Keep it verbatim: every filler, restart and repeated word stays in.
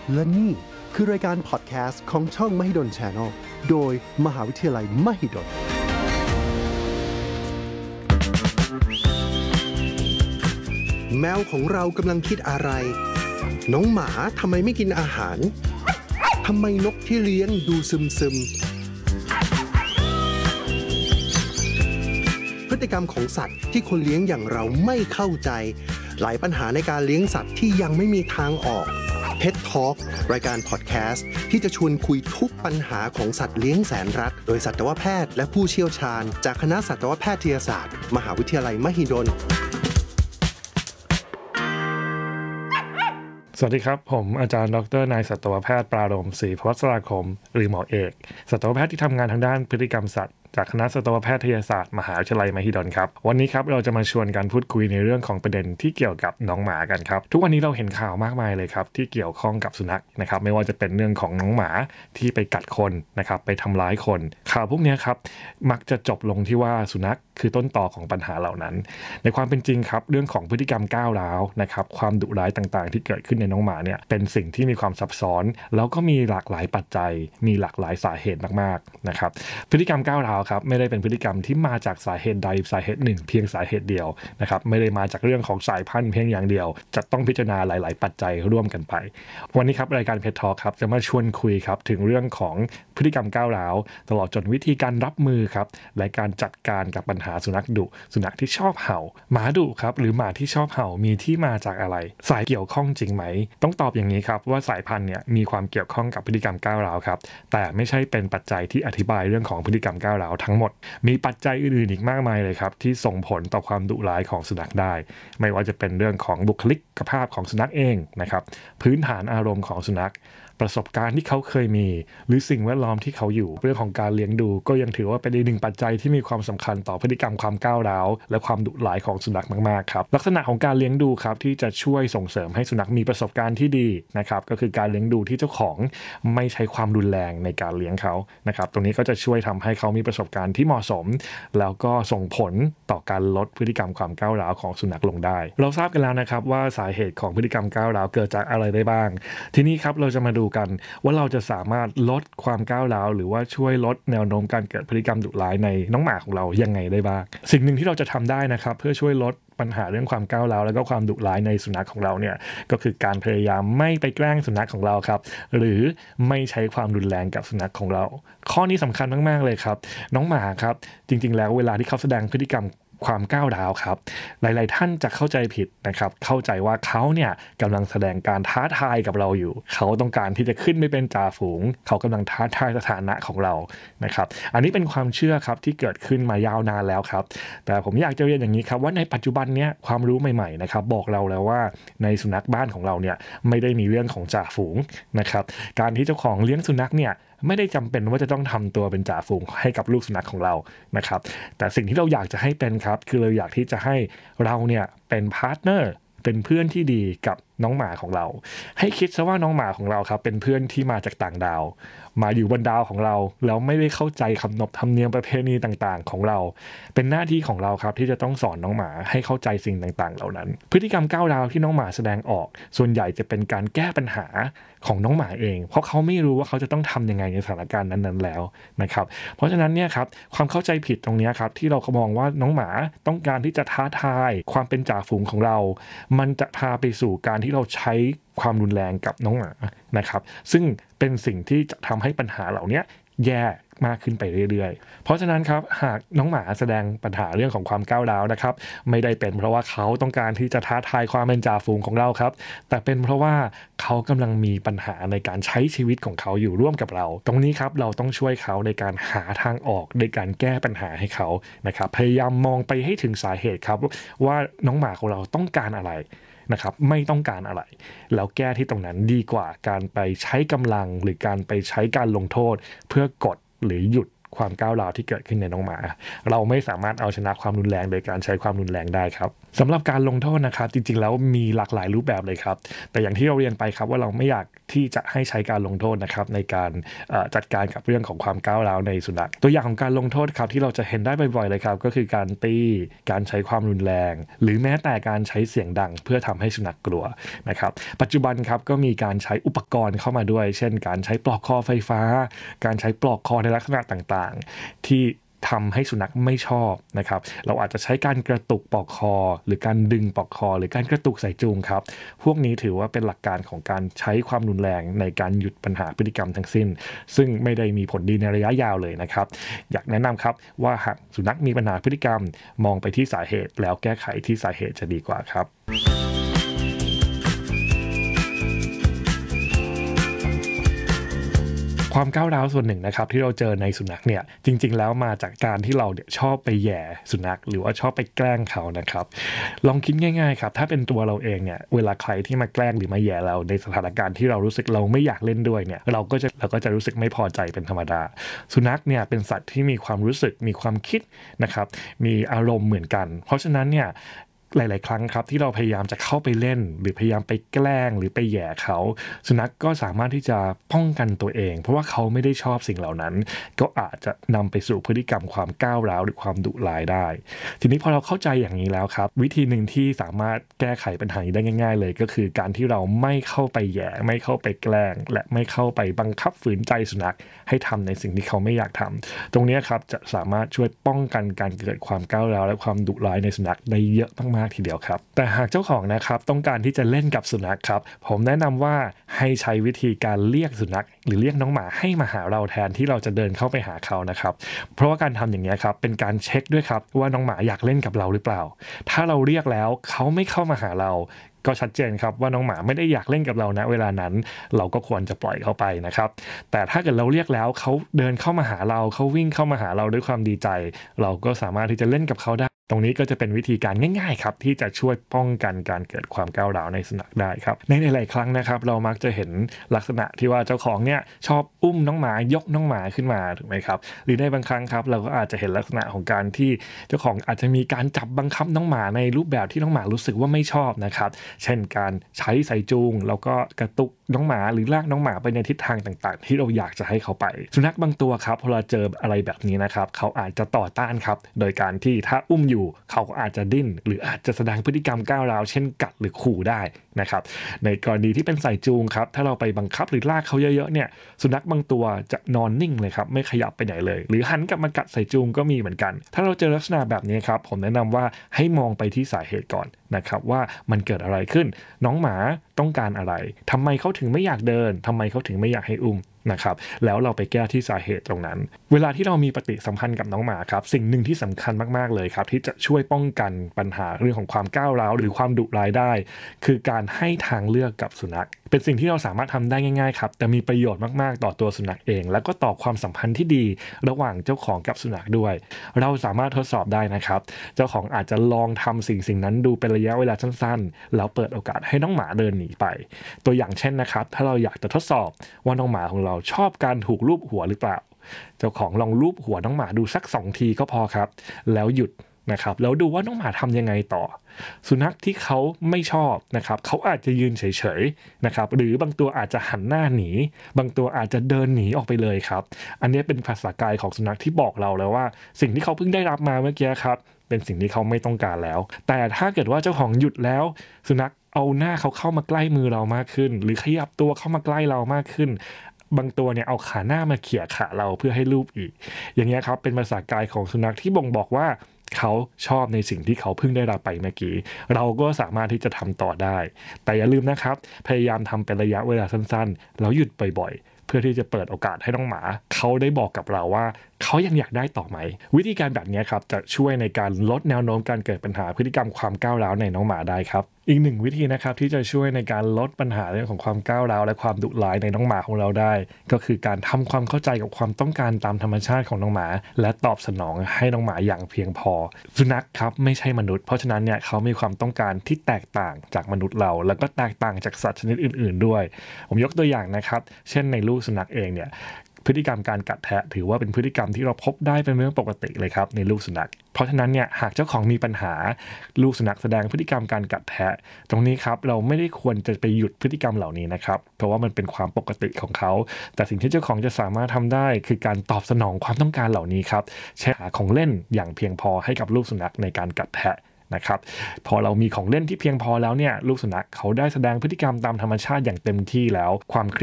และนี่คือรายการพอดแคสต์ของช่อง Mahidol Channel โดยมหาวิทยาลัยมหิดลแมวของเรากำลังคิดอะไรน้องหมาทำไมไม่กินอาหารทำไมนกที่เลี้ยงดูซึมๆพฤติกรรมของสัตว์ที่คนเลี้ยงอย่างเราไม่เข้าใจหลายปัญหาในการเลี้ยงสัตว์ที่ยังไม่มีทางออก Pet Talk รายการพอดแคสต์ที่จะชวนคุยทุกปัญหาของสัตว์เลี้ยงแสนรักโดยสัตวแพทย์และผู้เชี่ยวชาญจากคณะสัตวแพทยศาสตร์มหาวิทยาลัยมหิดลสวัสดีครับผมอาจารย์ดรนายสัตวแพทย์ปราโรมศรีพวัชราคมหรือหมอเอกสัตวแพทย์ที่ทำงานทางด้านพฤติกรรมสัตว์จากคณะสัตวแพทยศาสตร์มหาวิทยาลัยมหิดลครับวันนี้ครับเราจะมาชวนกันพูดคุยในเรื่องของประเด็นที่เกี่ยวกับน้องหมากันครับทุกวันนี้เราเห็นข่าวมากมายเลยครับที่เกี่ยวข้องกับสุนัขนะครับไม่ว่าจะเป็นเรื่องของน้องหมาที่ไปกัดคนนะครับไปทำร้ายคนข่าวพวกนี้ครับมักจะจบลงที่ว่าสุนัขคือต้นตอของปัญหาเหล่านั้นในความเป็นจริงครับเรื่องของพฤติกรรมก้าวร้าวนะครับความดุร้ายต่างๆที่เกิดขึ้นในน้องหมาเนี่ยเป็นสิ่งที่มีความซับซ้อนแล้วก็มีหลากหลายปัจจัยมีหลากหลายสาเหตุมากๆนะครับพฤติกรรมก้าวร้าวครับไม่ได้เป็นพฤติกรรมที่มาจากสาเหตุใดสาเหตุหนึ่งเพียงสาเหตุเดียวนะครับไม่ได้มาจากเรื่องของสายพันธุ์เพียงอย่างเดียวจะต้องพิจารณาหลายๆปัจจัยร่วมกันไปวันนี้ครับรายการ Pet Talk ครับจะมาชวนคุยครับถึงเรื่องของพฤติกรรมก้าวร้าวตลอดจนวิธีการรับมือครับและการจัดการกับปัญหาสุนัขดุสุนัขที่ชอบเห่าหมาดุครับหรือหมาที่ชอบเห่ามีที่มาจากอะไรสายเกี่ยวข้องจริงไหมต้องตอบอย่างนี้ครับว่าสายพันธุ์เนี่ยมีความเกี่ยวข้องกับพฤติกรรมก้าวร้าวครับแต่ไม่ใช่เป็นปัจจัยที่อธิบายเรื่องของพฤติกรรมก้าวร้าวทั้งหมดมีปัจจัยอื่นๆอีกมากมายเลยครับที่ส่งผลต่อความดุร้ายของสุนัขได้ไม่ว่าจะเป็นเรื่องของบุคลิกภาพของสุนัขเองนะครับพื้นฐานอารมณ์ของสุนัขประสบการณ์ที่เขาเคยมีหรือสิ่งแวดล้อมที่เขาอยู่เรื่องของการเลี้ยงดูก็ยังถือว่าเป็นอีกหนึ่งปัจจัยที่มีความสำคัญต่อพฤติกรรมความก้าวร้าวและความดุร้ายของสุนัขมากๆครับลักษณะของการเลี้ยงดูครับที่จะช่วยส่งเสริมให้สุนัขมีประสบการณ์ที่ดีนะครับก็คือการเลี้ยงดูที่เจ้าของไม่ใช้ความรุนแรงในการเลี้ยงเขานะครับตรงนี้ก็จะช่วยทำให้เขามีประสบการณ์ที่เหมาะสมแล้วก็ส่งผลต่อการลดพฤติกรรมความก้าวร้าวของสุนัขลงได้เราทราบกันแล้วนะครับว่าสาเหตุของพฤติกรรมก้าวร้าวเกิดจากอะไรได้บ้างทีนี้ครับเราจะมาดูกันว่าเราจะสามารถลดความก้าวร้าวหรือว่าช่วยลดแนวโน้มการเกิดพฤติกรรมดุร้ายในน้องหมาของเรายังไงได้บ้างสิ่งหนึ่งที่เราจะทำได้นะครับเพื่อช่วยลดปัญหาเรื่องความก้าวร้าวแล้วก็ความดุร้ายในสุนัขของเราเนี่ยก็คือการพยายามไม่ไปแกล้งสุนัขของเราครับหรือไม่ใช้ความรุนแรงกับสุนัขของเราข้อนี้สำคัญมากๆเลยครับน้องหมาครับจริงๆแล้วเวลาที่เขาแสดงพฤติกรรมความก้าวร้าวครับหลายๆท่านจะเข้าใจผิดนะครับเข้าใจว่าเขาเนี่ยกำลังแสดงการท้าทายกับเราอยู่เขาต้องการที่จะขึ้นไปเป็นจ่าฝูงเขากำลังท้าทายสถานะของเรานะครับอันนี้เป็นความเชื่อครับที่เกิดขึ้นมายาวนานแล้วครับแต่ผมอยากจะเรียนอย่างนี้ครับว่าในปัจจุบันเนี้ยความรู้ใหม่ๆนะครับบอกเราแล้วว่าในสุนัขบ้านของเราเนี่ยไม่ได้มีเรื่องของจ่าฝูงนะครับการที่เจ้าของเลี้ยงสุนัขเนี่ยไม่ได้จำเป็นว่าจะต้องทำตัวเป็นจ่าฝูงให้กับลูกสุนัขของเรานะครับแต่สิ่งที่เราอยากจะให้เป็นครับคือเราอยากที่จะให้เราเนี่ยเป็นพาร์ทเนอร์เป็นเพื่อนที่ดีกับน้องหมาของเราให้คิดซะว่าน้องหมาของเราครับเป็นเพื่อนที่มาจากต่างดาวมาอยู่บนดาวของเราแล้วไม่ได้เข้าใจคำนบธรรมเนียมประเพณีต่างๆของเราเป็นหน้าที่ของเราครับที่จะต้องสอนน้องหมาให้เข้าใจสิ่งต่างๆเหล่านั้นพฤติกรรมก้าวร้าวที่น้องหมาแสดงออกส่วนใหญ่จะเป็นการแก้ปัญหาของน้องหมาเองเพราะเขาไม่รู้ว่าเขาจะต้องทำยังไงในสถานการณ์นั้นๆแล้วนะครับเพราะฉะนั้นเนี่ยครับความเข้าใจผิดตรงนี้ครับที่เรามองว่าน้องหมาต้องการที่จะท้าทายความเป็นจ่าฝูงของเรามันจะพาไปสู่การที่เราใช้ความรุนแรงกับน้องหมานะครับซึ่งเป็นสิ่งที่จะทำให้ปัญหาเหล่านี้แย่มากขึ้นไปเรื่อยๆเพราะฉะนั้นครับหากน้องหมาแสดงปัญหาเรื่องของความก้าวร้าวนะครับไม่ได้เป็นเพราะว่าเขาต้องการที่จะท้าทายความเป็นจ่าฝูงของเราครับแต่เป็นเพราะว่าเขากำลังมีปัญหาในการใช้ชีวิตของเขาอยู่ร่วมกับเราตรงนี้ครับเราต้องช่วยเขาในการหาทางออกในการแก้ปัญหาให้เขานะครับพยายามมองไปให้ถึงสาเหตุครับว่าน้องหมาของเราต้องการอะไรนะครับไม่ต้องการอะไรแล้วแก้ที่ตรงนั้นดีกว่าการไปใช้กำลังหรือการไปใช้การลงโทษเพื่อกดหรือหยุดความก้าวร้าวที่เกิดขึ้นในน้องหมาเราไม่สามารถเอาชนะความรุนแรงโดยการใช้ความรุนแรงได้ครับสำหรับการลงโทษนะครับจริงๆแล้วมีหลากหลายรูปแบบเลยครับแต่อย่างที่เราเรียนไปครับว่าเราไม่อยากที่จะให้ใช้การลงโทษนะครับในการจัดการกับเรื่องของความก้าวร้าวในสุนัขตัวอย่างของการลงโทษครับที่เราจะเห็นได้บ่อยๆเลยครับก็คือการตีการใช้ความรุนแรงหรือแม้แต่การใช้เสียงดังเพื่อทำให้สุนัขกลัวนะครับปัจจุบันครับก็มีการใช้อุปกรณ์เข้ามาด้วยเช่นการใช้ปลอกคอไฟฟ้าการใช้ปลอกคอในลักษณะต่างๆที่ทำให้สุนัขไม่ชอบนะครับเราอาจจะใช้การกระตุกปลอกคอหรือการดึงปลอกคอหรือการกระตุกสายจูงครับพวกนี้ถือว่าเป็นหลักการของการใช้ความรุนแรงในการหยุดปัญหาพฤติกรรมทั้งสิ้นซึ่งไม่ได้มีผลดีในระยะยาวเลยนะครับอยากแนะนำครับว่าหากสุนัขมีปัญหาพฤติกรรมมองไปที่สาเหตุแล้วแก้ไขที่สาเหตุจะดีกว่าครับความก้าวร้าวส่วนหนึ่งนะครับที่เราเจอในสุนัขเนี่ยจริงๆแล้วมาจากการที่เราเนี่ยชอบไปแย่สุนัขหรือว่าชอบไปแกล้งเขานะครับลองคิดง่ายๆครับถ้าเป็นตัวเราเองเนี่ยเวลาใครที่มาแกล้งหรือมาแย่เราในสถานการณ์ที่เรารู้สึกเราไม่อยากเล่นด้วยเนี่ยเราก็จะเราก็จะรู้สึกไม่พอใจเป็นธรรมดาสุนัขเนี่ยเป็นสัตว์ที่มีความรู้สึกมีความคิดนะครับมีอารมณ์เหมือนกันเพราะฉะนั้นเนี่ยหลายๆครั้งครับที่เราพยายามจะเข้าไปเล่นหรือพยายามไปแกล้งหรือไปแย่เขาสุนัขก็สามารถที่จะป้องกันตัวเองเพราะว่าเขาไม่ได้ชอบสิ่งเหล่านั้นก็อาจจะนำไปสู่พฤติกรรมความก้าวร้าวหรือความดุร้ายได้ทีนี้พอเราเข้าใจอย่างนี้แล้วครับวิธีหนึ่งที่สามารถแก้ไขปัญหานี้ได้ง่ายๆเลยก็คือการที่เราไม่เข้าไปแย่ไม่เข้าไปแกล้งและไม่เข้าไปบังคับฝืนใจสุนัขให้ทำในสิ่งที่เขาไม่อยากทำตรงนี้ครับจะสามารถช่วยป้องกันการเกิดความก้าวร้าวและความดุร้ายในสุนัขได้เยอะมากๆทีเดียวครับแต่หากเจ้าของนะครับต้องการที่จะเล่นกับสุนัขครับผมแนะนำว่าให้ใช้วิธีการเรียกสุนัขหรือเรียกน้องหมาให้มาหาเราแทนที่เราจะเดินเข้าไปหาเขานะครับเพราะว่าการทำอย่างนี้ครับเป็นการเช็คด้วยครับว่าน้องหมาอยากเล่นกับเราหรือเปล่าถ้าเราเรียกแล้วเขาไม่เข้ามาหาเราก็ชัดเจนครับว่าน้องหมาไม่ได้อยากเล่นกับเราณเวลานั้นเราก็ควรจะปล่อยเขาไปนะครับแต่ถ้าเกิดเราเรียกแล้วเขาเดินเข้ามาหาเราเขาวิ่งเข้ามาหาเราด้วยความดีใจเราก็สามารถที่จะเล่นกับเขาได้ตรงนี้ก็จะเป็นวิธีการง่ายๆครับที่จะช่วยป้องกันการเกิดความก้าวร้าวในสุนัขได้ครับในหลายๆครั้งนะครับเรามักจะเห็นลักษณะที่ว่าเจ้าของเนี่ยชอบอุ้มน้องหมายกน้องหมาขึ้นมาถูกไหมครับหรือในบางครั้งครับเราก็อาจจะเห็นลักษณะของการที่เจ้าของอาจจะมีการจับบังคับน้องหมาในรูปแบบที่น้องหมารู้สึกว่าไม่ชอบนะครับเช่นการใช้สายจูงแล้วก็กระตุกน้องหมาหรือลากน้องหมาไปในทิศทางต่างๆที่เราอยากจะให้เขาไปสุนัขบางตัวครับพอเราเจออะไรแบบนี้นะครับเขาอาจจะต่อต้านครับโดยการที่ถ้าอุ้มอยู่เขาก็อาจจะดิ้นหรืออาจจะแสดงพฤติกรรมก้าวร้าวเช่นกัดหรือขู่ได้นะครับในกรณีที่เป็นสายจูงครับถ้าเราไปบังคับหรือลากเขาเยอะๆเนี่ยสุนัขบางตัวจะนอนนิ่งเลยครับไม่ขยับไปไหนเลยหรือหันกลับมากัดสายจูงก็มีเหมือนกันถ้าเราเจอลักษณะแบบนี้ครับผมแนะนำว่าให้มองไปที่สาเหตุก่อนนะครับว่ามันเกิดอะไรขึ้นน้องหมาต้องการอะไรทำไมเขาถึงไม่อยากเดินทำไมเขาถึงไม่อยากให้อุ้มนะครับแล้วเราไปแก้ที่สาเหตุตรงนั้นเวลาที่เรามีปฏิสัมพันธ์กับน้องหมาครับสิ่งหนึ่งที่สำคัญมากๆเลยครับที่จะช่วยป้องกันปัญหาเรื่องของความก้าวร้าวหรือความดุร้ายได้คือการให้ทางเลือกกับสุนัขเป็นสิ่งที่เราสามารถทำได้ง่ายๆครับแต่มีประโยชน์มากๆต่อตัวสุนัขเองแล้วก็ต่อความสัมพันธ์ที่ดีระหว่างเจ้าของกับสุนัขด้วยเราสามารถทดสอบได้นะครับเจ้าของอาจจะลองทำสิ่งสิ่งนั้นดูเป็นระยะเวลาสั้นๆแล้วเปิดโอกาสให้น้องหมาเดินหนีไปตัวอย่างเช่นนะครับถ้าเราอยากจะทดสอบว่าน้องหมาของเราชอบการถูกลูบหัวหรือเปล่าเจ้าของลองลูบหัวน้องหมาดูสักสองทีก็พอครับแล้วหยุดนะครับแล้วดูว่าน้องหมาทำยังไงต่อสุนัขที่เขาไม่ชอบนะครับเขาอาจจะยืนเฉยๆนะครับหรือบางตัวอาจจะหันหน้าหนีบางตัวอาจจะเดินหนีออกไปเลยครับอันนี้เป็นภาษากายของสุนัขที่บอกเราแล้วว่าสิ่งที่เขาเพิ่งได้รับมาเมื่อกี้ครับเป็นสิ่งที่เขาไม่ต้องการแล้วแต่ถ้าเกิดว่าเจ้าของหยุดแล้วสุนัขเอาหน้าเขาเข้ามาใกล้มือเรามากขึ้นหรือขยับตัวเข้ามาใกล้เรามากขึ้นบางตัวเนี่ยเอาขาหน้ามาเขี่ยขาเราเพื่อให้ลูบอีกอย่างเงี้ยครับเป็นภาษากายของสุนัขที่บ่งบอกว่าเขาชอบในสิ่งที่เขาเพิ่งได้รับไปเมื่อกี้เราก็สามารถที่จะทำต่อได้แต่อย่าลืมนะครับพยายามทำเป็นระยะเวลาสั้นๆแล้วหยุดบ่อยๆเพื่อที่จะเปิดโอกาสให้น้องหมาเขาได้บอกกับเราว่าเขายังอยากได้ต่อไหมวิธีการแบบนี้ครับจะช่วยในการลดแนวโน้มการเกิดปัญหาพฤติกรรมความก้าวร้าวในน้องหมาได้ครับอีกหนึ่งวิธีนะครับที่จะช่วยในการลดปัญหาเรื่องของความก้าวร้าวและความดุร้ายในน้องหมาของเราได้ก็คือการทำความเข้าใจกับความต้องการตามธรรมชาติของน้องหมาและตอบสนองให้น้องหมาอย่างเพียงพอสุนัขครับไม่ใช่มนุษย์เพราะฉะนั้นเนี่ยเขามีความต้องการที่แตกต่างจากมนุษย์เราแล้วก็แตกต่างจากสัตว์ชนิดอื่นๆด้วยผมยกตัวอย่างนะครับเช่นในลูกสุนัขเองเนี่ยพฤติกรรมการกัดแทะถือว่าเป็นพฤติกรรมที่เราพบได้เป็นเรื่องปกติเลยครับในลูกสุนัขเพราะฉะนั้นเนี่ยหากเจ้าของมีปัญหาลูกสุนัขแสดงพฤติกรรมการกัดแทะตรงนี้ครับเราไม่ได้ควรจะไปหยุดพฤติกรรมเหล่านี้นะครับเพราะว่ามันเป็นความปกติของเขาแต่สิ่งที่เจ้าของจะสามารถทำได้คือการตอบสนองความต้องการเหล่านี้ครับใช้หาของเล่นอย่างเพียงพอให้กับลูกสุนัขในการกัดแทะนะครับพอเรามีของเล่นที่เพียงพอแล้วเนี่ยลูกสุนัขเขาได้แสดงพฤติกรรมตามธรรมชาติอย่างเต็มที่แล้วความ